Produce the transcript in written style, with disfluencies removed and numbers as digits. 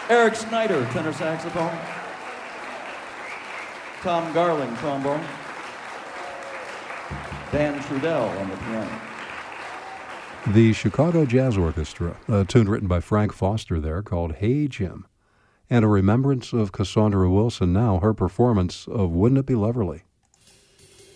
Eric Snyder, tenor saxophone. Tom Garling, trombone. Dan Trudell on the piano. The Chicago Jazz Orchestra, a tune written by Frank Foster there called Hey Jim, and a remembrance of Cassandra Wilson now, her performance of Wouldn't It Be Loverly.